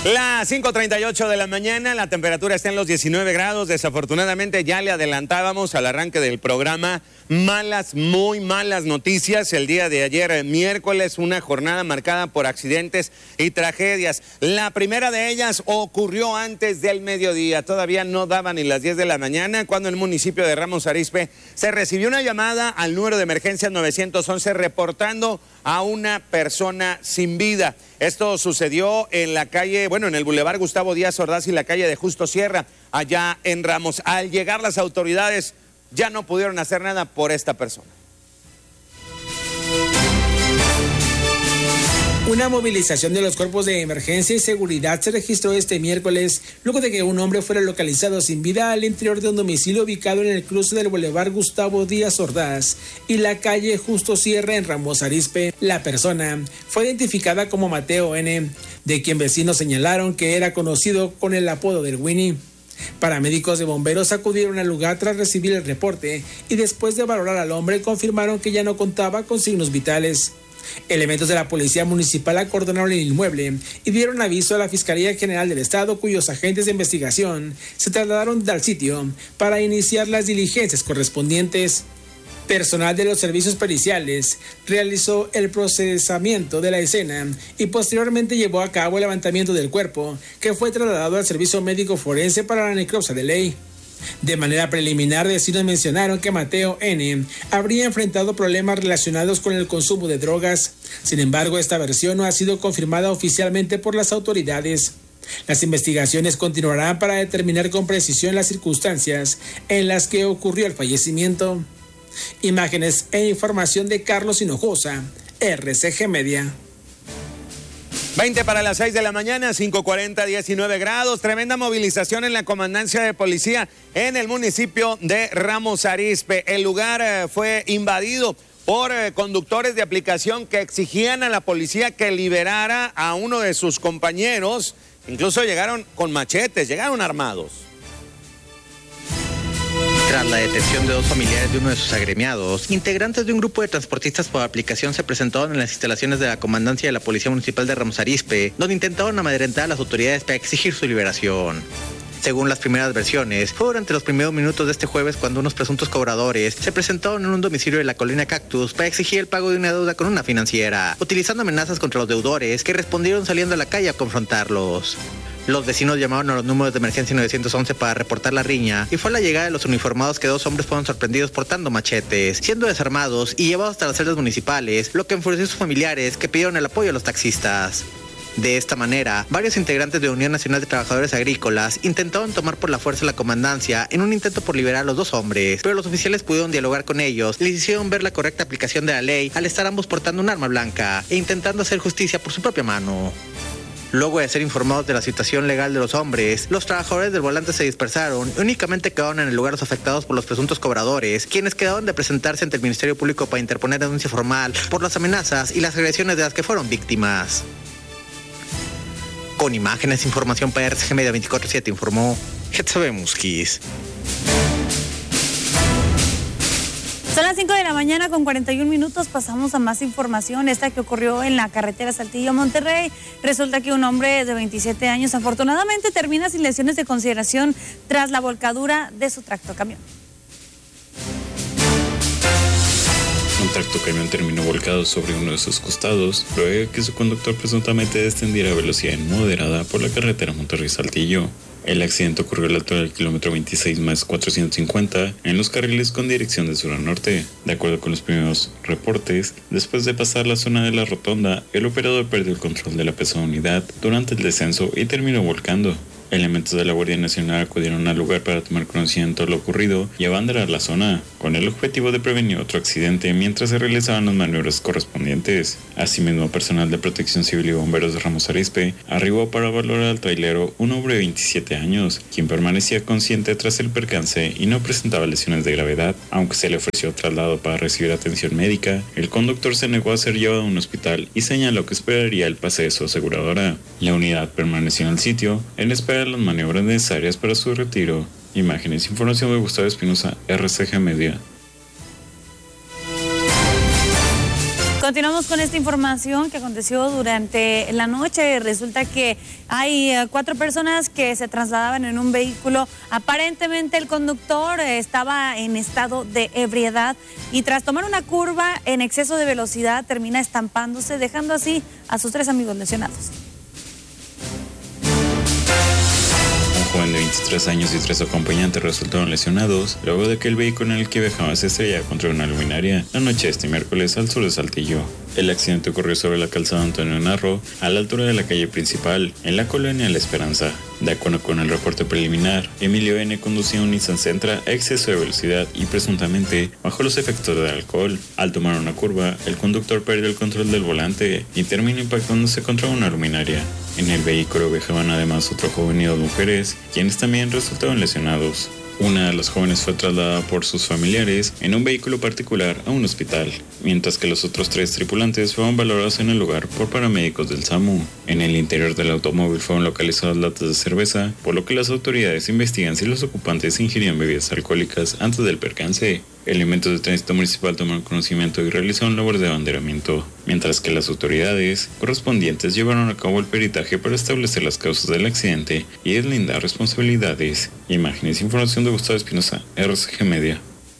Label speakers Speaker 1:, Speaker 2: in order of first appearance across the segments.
Speaker 1: Las 5:38 de la mañana, la temperatura está en los 19 grados. Desafortunadamente ya le adelantábamos al arranque del programa malas, muy malas noticias. El día de ayer, miércoles, una jornada marcada por accidentes y tragedias. La primera de ellas ocurrió antes del mediodía. Todavía no daban ni las 10 de la mañana cuando en el municipio de Ramos Arizpe se recibió una llamada al número de emergencias 911 reportando a una persona sin vida. Esto sucedió en la calle, en el Boulevard Gustavo Díaz Ordaz y la calle de Justo Sierra, allá en Ramos. Al llegar las autoridades ya no pudieron hacer nada por esta persona.
Speaker 2: Una movilización de los cuerpos de emergencia y seguridad se registró este miércoles luego de que un hombre fuera localizado sin vida al interior de un domicilio ubicado en el cruce del Boulevard Gustavo Díaz Ordaz y la calle Justo Sierra en Ramos Arizpe. La persona fue identificada como Mateo N., de quien vecinos señalaron que era conocido con el apodo del Winnie. Paramédicos de bomberos acudieron al lugar tras recibir el reporte y después de valorar al hombre confirmaron que ya no contaba con signos vitales. Elementos de la Policía Municipal acordonaron el inmueble y dieron aviso a la Fiscalía General del Estado, cuyos agentes de investigación se trasladaron al sitio para iniciar las diligencias correspondientes. Personal de los servicios periciales realizó el procesamiento de la escena y posteriormente llevó a cabo el levantamiento del cuerpo, que fue trasladado al servicio médico forense para la necropsia de ley. De manera preliminar, vecinos mencionaron que Mateo N. habría enfrentado problemas relacionados con el consumo de drogas. Sin embargo, esta versión no ha sido confirmada oficialmente por las autoridades. Las investigaciones continuarán para determinar con precisión las circunstancias en las que ocurrió el fallecimiento. Imágenes e información de Carlos Hinojosa, RCG Media.
Speaker 1: 20 para las 6 de la mañana, 5:40, 19 grados. Tremenda movilización en la comandancia de policía en el municipio de Ramos Arizpe. El lugar fue invadido por conductores de aplicación que exigían a la policía que liberara a uno de sus compañeros. Incluso llegaron con machetes, llegaron armados.
Speaker 3: Tras la detención de dos familiares de uno de sus agremiados, integrantes de un grupo de transportistas por aplicación se presentaron en las instalaciones de la comandancia de la Policía Municipal de Ramos Arizpe, donde intentaron amedrentar a las autoridades para exigir su liberación. Según las primeras versiones, fue durante los primeros minutos de este jueves cuando unos presuntos cobradores se presentaron en un domicilio de la Colina Cactus para exigir el pago de una deuda con una financiera, utilizando amenazas contra los deudores que respondieron saliendo a la calle a confrontarlos. Los vecinos llamaron a los números de emergencia 911 para reportar la riña y fue a la llegada de los uniformados que dos hombres fueron sorprendidos portando machetes, siendo desarmados y llevados hasta las celdas municipales, lo que enfureció a sus familiares que pidieron el apoyo a los taxistas. De esta manera, varios integrantes de Unión Nacional de Trabajadores Agrícolas intentaron tomar por la fuerza la comandancia en un intento por liberar a los dos hombres, pero los oficiales pudieron dialogar con ellos, les hicieron ver la correcta aplicación de la ley al estar ambos portando un arma blanca e intentando hacer justicia por su propia mano. Luego de ser informados de la situación legal de los hombres, los trabajadores del volante se dispersaron y únicamente quedaron en el lugar los afectados por los presuntos cobradores, quienes quedaron de presentarse ante el Ministerio Público para interponer denuncia formal por las amenazas y las agresiones de las que fueron víctimas. Con imágenes e información para RCG Media 24/7 informó Getsabe Musquiz.
Speaker 4: Son las 5 de la mañana con 41 minutos, pasamos a más información, esta que ocurrió en la carretera Saltillo-Monterrey. Resulta que un hombre de 27 años afortunadamente termina sin lesiones de consideración tras la volcadura de su tractocamión.
Speaker 5: Un tractocamión terminó volcado sobre uno de sus costados, luego de que su conductor presuntamente descendiera a velocidad inmoderada por la carretera Monterrey-Saltillo. El accidente ocurrió a la altura del kilómetro 26 más 450 en los carriles con dirección de sur a norte. De acuerdo con los primeros reportes, después de pasar la zona de la rotonda, el operador perdió el control de la pesada unidad durante el descenso y terminó volcando. Elementos de la Guardia Nacional acudieron al lugar para tomar conocimiento de lo ocurrido y abanderar la zona, con el objetivo de prevenir otro accidente mientras se realizaban las maniobras correspondientes. Asimismo, personal de Protección Civil y bomberos de Ramos Arizpe arribó para valorar al trailero, un hombre de 27 años, quien permanecía consciente tras el percance y no presentaba lesiones de gravedad. Aunque se le ofreció traslado para recibir atención médica, el conductor se negó a ser llevado a un hospital y señaló que esperaría el pase de su aseguradora. La unidad permaneció en el sitio en espera de las maniobras necesarias para su retiro. Imágenes, información de Gustavo Espinosa, RCG Media.
Speaker 4: Continuamos con esta información que aconteció durante la noche. Resulta que hay 4 personas que se trasladaban en un vehículo. Aparentemente el conductor estaba en estado de ebriedad y tras tomar una curva en exceso de velocidad termina estampándose, dejando así a sus 3 amigos lesionados.
Speaker 5: Un joven de 23 años y 3 acompañantes resultaron lesionados luego de que el vehículo en el que viajaba se estrellara contra una luminaria la noche de este miércoles al sur de Saltillo. El accidente ocurrió sobre la calzada Antonio Narro, a la altura de la calle principal, en la colonia La Esperanza. De acuerdo con el reporte preliminar, Emilio N. conducía un Nissan Sentra a exceso de velocidad y presuntamente bajo los efectos del alcohol. Al tomar una curva, el conductor perdió el control del volante y terminó impactándose contra una luminaria. En el vehículo viajaban además otro joven y 2 mujeres, quienes también resultaron lesionados. Una de las jóvenes fue trasladada por sus familiares en un vehículo particular a un hospital, mientras que los otros 3 tripulantes fueron valorados en el lugar por paramédicos del SAMU. En el interior del automóvil fueron localizadas latas de cerveza, por lo que las autoridades investigan si los ocupantes ingirían bebidas alcohólicas antes del percance. Elementos de tránsito municipal tomaron conocimiento y realizaron labores de abanderamiento, mientras que las autoridades correspondientes llevaron a cabo el peritaje para establecer las causas del accidente y deslindar responsabilidades. Imágenes e información de Gustavo Espinosa, RCG Media.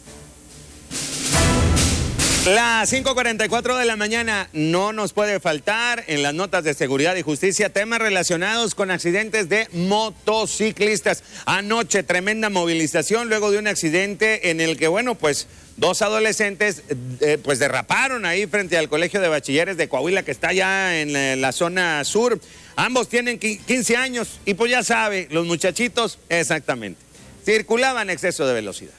Speaker 1: Las 5:44 de la mañana, no nos puede faltar en las notas de seguridad y justicia temas relacionados con accidentes de motociclistas. Anoche tremenda movilización luego de un accidente en el que, bueno, pues 2 adolescentes pues derraparon ahí frente al Colegio de Bachilleres de Coahuila, que está allá en la zona sur. Ambos tienen 15 años y pues ya sabe, los muchachitos, exactamente, circulaban a exceso de velocidad.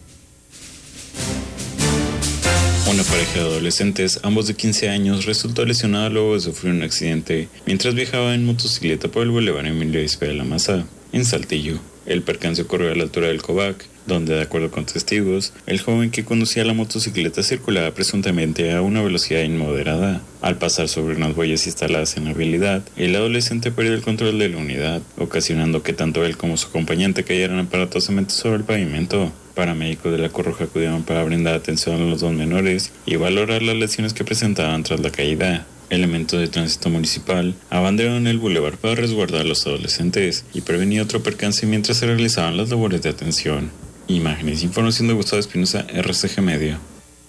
Speaker 5: Una pareja de adolescentes, ambos de 15 años, resultó lesionada luego de sufrir un accidente mientras viajaba en motocicleta por el Boulevard Emilio Arizpe de la Maza, en Saltillo. El percance ocurrió a la altura del Cobac, donde, de acuerdo con testigos, el joven que conducía la motocicleta circulaba presuntamente a una velocidad inmoderada. Al pasar sobre unas boyas instaladas en la vialidad, el adolescente perdió el control de la unidad, ocasionando que tanto él como su acompañante cayeran aparatosamente sobre el pavimento. Paramédicos de la Cruz Roja acudieron para brindar atención a los 2 menores y valorar las lesiones que presentaban tras la caída. Elementos de tránsito municipal abanderaron el bulevar para resguardar a los adolescentes y prevenir otro percance mientras se realizaban las labores de atención. Imágenes e información de Gustavo Espinosa, RCG Media.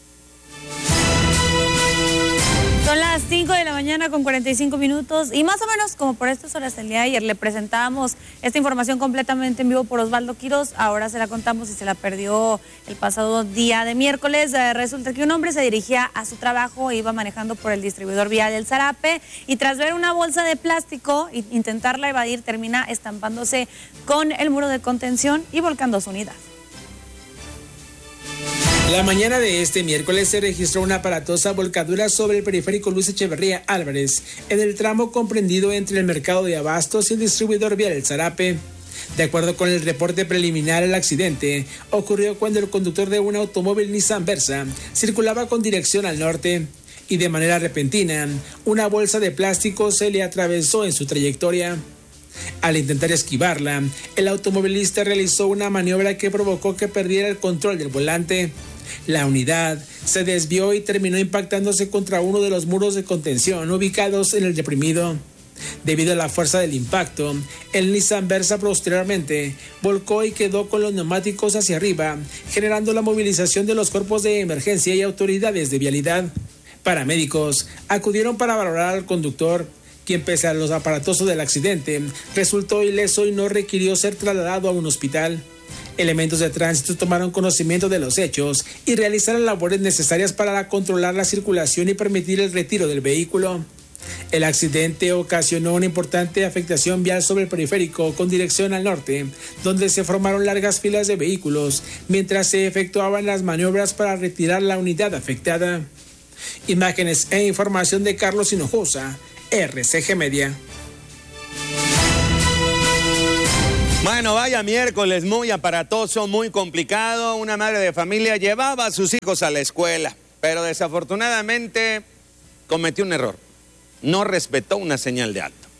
Speaker 4: Son las 5 de la mañana con 45 minutos y más o menos como por estas horas del día de ayer le presentábamos esta información completamente en vivo por Osvaldo Quiroz. Ahora se la contamos y se la perdió el pasado día de miércoles. Resulta que un hombre se dirigía a su trabajo, iba manejando por el distribuidor vial del Zarape y tras ver una bolsa de plástico e intentarla evadir termina estampándose con el muro de contención y volcando su unidad.
Speaker 2: La mañana de este miércoles se registró una aparatosa volcadura sobre el periférico Luis Echeverría Álvarez, en el tramo comprendido entre el mercado de abastos y el distribuidor vial El Zarape. De acuerdo con el reporte preliminar, el accidente ocurrió cuando el conductor de un automóvil Nissan Versa circulaba con dirección al norte y de manera repentina, una bolsa de plástico se le atravesó en su trayectoria. Al intentar esquivarla, el automovilista realizó una maniobra que provocó que perdiera el control del volante. La unidad se desvió y terminó impactándose contra uno de los muros de contención ubicados en el deprimido. Debido a la fuerza del impacto, el Nissan Versa posteriormente volcó y quedó con los neumáticos hacia arriba, generando la movilización de los cuerpos de emergencia y autoridades de vialidad. Paramédicos acudieron para valorar al conductor, quien pese a los aparatosos del accidente, resultó ileso y no requirió ser trasladado a un hospital. Elementos de tránsito tomaron conocimiento de los hechos y realizaron labores necesarias para controlar la circulación y permitir el retiro del vehículo. El accidente ocasionó una importante afectación vial sobre el periférico con dirección al norte, donde se formaron largas filas de vehículos mientras se efectuaban las maniobras para retirar la unidad afectada. Imágenes e información de Carlos Hinojosa, RCG Media.
Speaker 1: Bueno, vaya miércoles muy aparatoso, muy complicado. Una madre de familia llevaba a sus hijos a la escuela, pero desafortunadamente cometió un error. No respetó una señal de alto.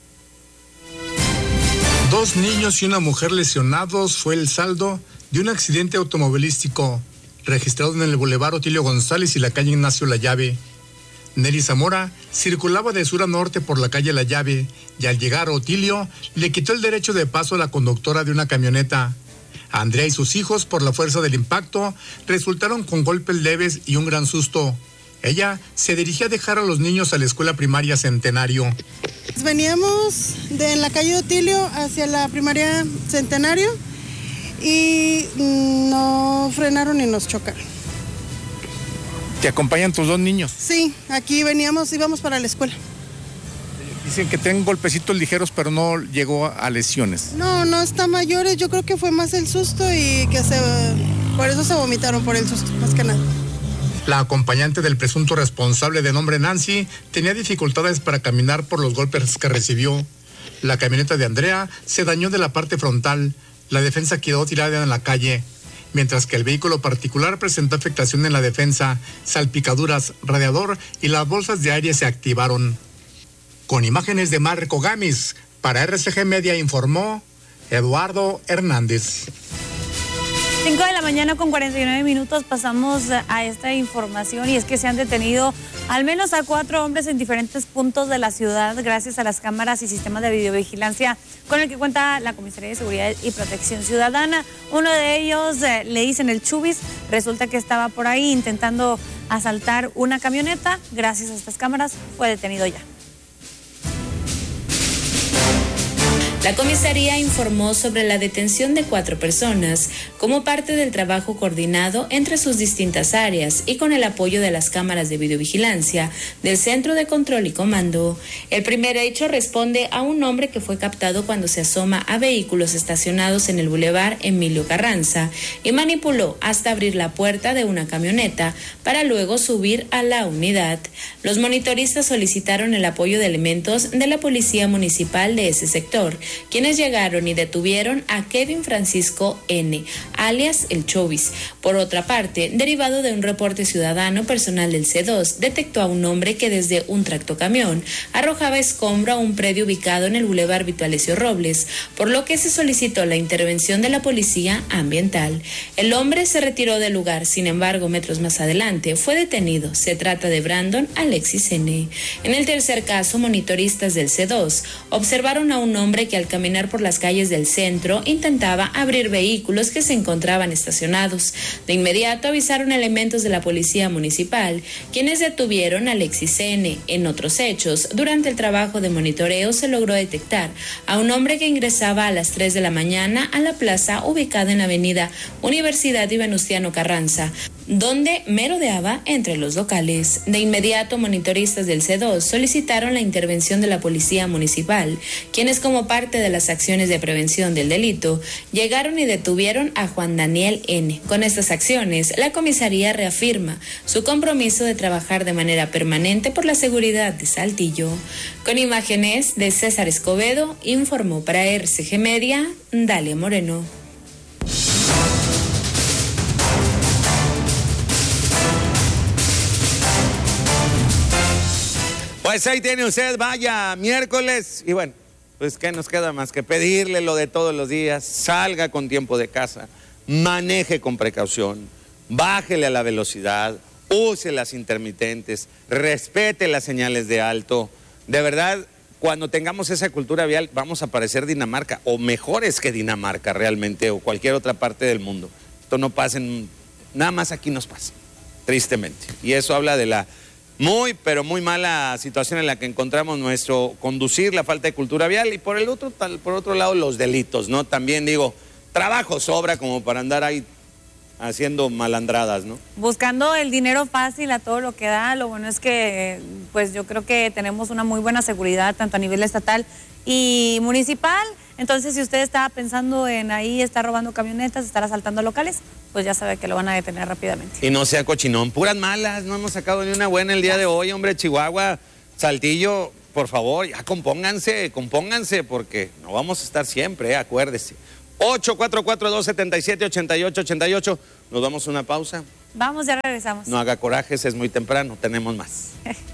Speaker 6: 2 niños y una mujer lesionados fue el saldo de un accidente automovilístico registrado en el Boulevard Otilio González y la calle Ignacio Layave. Nelly Zamora circulaba de sur a norte por la calle La Llave y al llegar Otilio le quitó el derecho de paso a la conductora de una camioneta. Andrea y sus hijos, por la fuerza del impacto, resultaron con golpes leves y un gran susto. Ella se dirigía a dejar a los niños a la escuela primaria Centenario.
Speaker 7: Veníamos de la calle Otilio hacia la primaria Centenario y no frenaron y nos chocaron.
Speaker 6: ¿Te acompañan tus dos niños?
Speaker 7: Sí, aquí íbamos para la escuela.
Speaker 6: Dicen que tienen golpecitos ligeros, pero no llegó a lesiones.
Speaker 7: No está mayores, yo creo que fue más el susto y que por eso se vomitaron por el susto, más que nada.
Speaker 6: La acompañante del presunto responsable de nombre Nancy tenía dificultades para caminar por los golpes que recibió. La camioneta de Andrea se dañó de la parte frontal, la defensa quedó tirada en la calle, mientras que el vehículo particular presentó afectación en la defensa, salpicaduras, radiador y las bolsas de aire se activaron. Con imágenes de Marco Gamis, para RCG Media informó Eduardo Hernández.
Speaker 4: 5 de la mañana con 49 minutos pasamos a esta información y es que se han detenido al menos a 4 hombres en diferentes puntos de la ciudad gracias a las cámaras y sistemas de videovigilancia con el que cuenta la Comisaría de Seguridad y Protección Ciudadana. Uno de ellos le dicen el Chubis, resulta que estaba por ahí intentando asaltar una camioneta. Gracias a estas cámaras fue detenido ya.
Speaker 8: La comisaría informó sobre la detención de 4 personas como parte del trabajo coordinado entre sus distintas áreas y con el apoyo de las cámaras de videovigilancia del Centro de Control y Comando. El primer hecho responde a un hombre que fue captado cuando se asoma a vehículos estacionados en el Boulevard Emilio Carranza y manipuló hasta abrir la puerta de una camioneta para luego subir a la unidad. Los monitoristas solicitaron el apoyo de elementos de la Policía Municipal de ese sector, quienes llegaron y detuvieron a Kevin Francisco N., alias El Chubis. Por otra parte, derivado de un reporte ciudadano, personal del C2 detectó a un hombre que desde un tractocamión arrojaba escombro a un predio ubicado en el Boulevard Vito Alessio Robles, por lo que se solicitó la intervención de la Policía Ambiental. El hombre se retiró del lugar, sin embargo, metros más adelante fue detenido. Se trata de Brandon Alexis N. En el tercer caso, monitoristas del C2 observaron a un hombre que al caminar por las calles del centro intentaba abrir vehículos que se encontraban estacionados. De inmediato avisaron elementos de la Policía Municipal, quienes detuvieron a Alexis N. En otros hechos, durante el trabajo de monitoreo se logró detectar a un hombre que ingresaba a las 3 de la mañana a la plaza ubicada en la avenida Universidad y Venustiano Carranza, donde merodeaba entre los locales. De inmediato, monitoristas del C2 solicitaron la intervención de la Policía Municipal, quienes como parte de las acciones de prevención del delito, llegaron y detuvieron a Juan Daniel N. Con estas acciones, la comisaría reafirma su compromiso de trabajar de manera permanente por la seguridad de Saltillo. Con imágenes de César Escobedo, informó para RCG Media, Dalia Moreno.
Speaker 1: Pues ahí tiene usted, vaya miércoles y bueno, pues qué nos queda más que pedirle lo de todos los días: salga con tiempo de casa, maneje con precaución, bájele a la velocidad, use las intermitentes, respete las señales de alto. De verdad, cuando tengamos esa cultura vial vamos a parecer Dinamarca, o mejores que Dinamarca realmente, o cualquier otra parte del mundo. Esto no pasa nada más aquí nos pasa, tristemente. Y eso habla de la muy, pero muy mala situación en la que encontramos nuestro conducir, la falta de cultura vial y por otro lado los delitos, ¿no? También digo, trabajo sobra como para andar ahí haciendo malandradas, ¿no?
Speaker 4: Buscando el dinero fácil a todo lo que da. Lo bueno es que pues yo creo que tenemos una muy buena seguridad tanto a nivel estatal y municipal. Entonces, si usted estaba pensando en ahí estar robando camionetas, estar asaltando locales, pues ya sabe que lo van a detener rápidamente.
Speaker 1: Y no sea cochinón, puras malas, no hemos sacado ni una buena el día de hoy, hombre. Chihuahua, Saltillo, por favor, ya compónganse, porque no vamos a estar siempre, acuérdese. 844-277-8888, nos damos una pausa.
Speaker 4: Vamos, ya regresamos.
Speaker 1: No haga corajes, es muy temprano, tenemos más.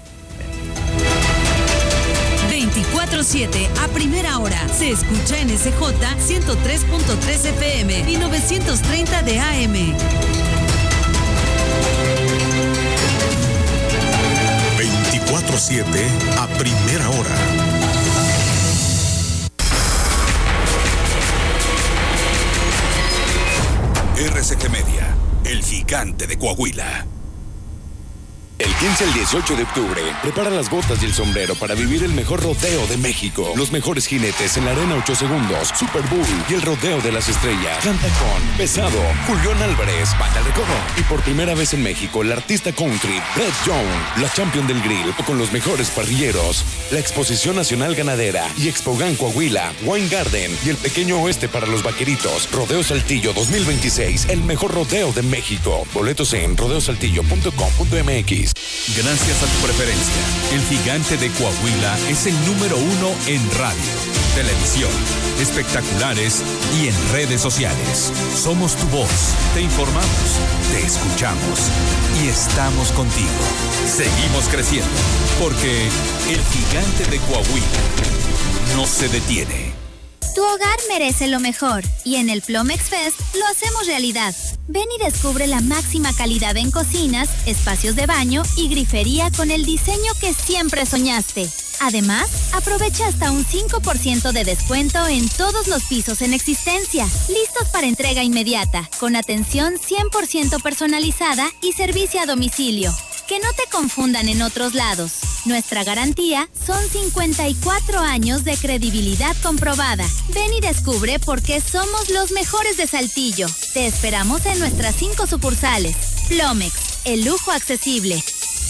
Speaker 9: 24/7 a primera hora. Se escucha en SJ 103.3 FM y 930 de AM.
Speaker 10: 24 100.7 a primera hora.
Speaker 11: RCG Media, el gigante de Coahuila.
Speaker 12: El 15 al 18 de octubre, prepara las botas y el sombrero para vivir el mejor rodeo de México. Los mejores jinetes en la Arena 8 Segundos, Super Bowl y el Rodeo de las Estrellas. Canta con Pesado, Julián Álvarez, Banda El Recodo. Y por primera vez en México, el artista country, Brett Young, la champion del grill, con los mejores parrilleros. La Exposición Nacional Ganadera y Expogan Coahuila, Wine Garden y el Pequeño Oeste para los Vaqueritos. Rodeo Saltillo 2026, el mejor rodeo de México. Boletos en rodeosaltillo.com.mx.
Speaker 11: Gracias a tu preferencia, el gigante de Coahuila es el número 1 en radio, televisión, espectaculares y en redes sociales. Somos tu voz, te informamos, te escuchamos y estamos contigo. Seguimos creciendo, porque el gigante de Coahuila no se detiene.
Speaker 13: Tu hogar merece lo mejor y en el Plomex Fest lo hacemos realidad. Ven y descubre la máxima calidad en cocinas, espacios de baño y grifería con el diseño que siempre soñaste. Además, aprovecha hasta un 5% de descuento en todos los pisos en existencia, listos para entrega inmediata, con atención 100% personalizada y servicio a domicilio. Que no te confundan en otros lados. Nuestra garantía son 54 años de credibilidad comprobada. Ven y descubre por qué somos los mejores de Saltillo. Te esperamos en nuestras 5 sucursales. Plomex, el lujo accesible.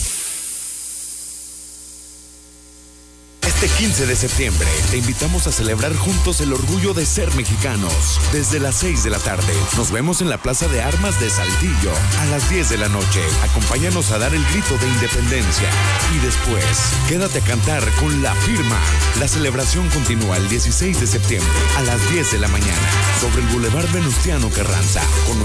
Speaker 12: Este 15 de septiembre te invitamos a celebrar juntos el orgullo de ser mexicanos. Desde las 6 de la tarde nos vemos en la Plaza de Armas de Saltillo. A las 10 de la noche acompáñanos a dar el grito de independencia. Y después, quédate a cantar con La Firma. La celebración continúa el 16 de septiembre a las 10 de la mañana sobre el Boulevard Venustiano Carranza. Con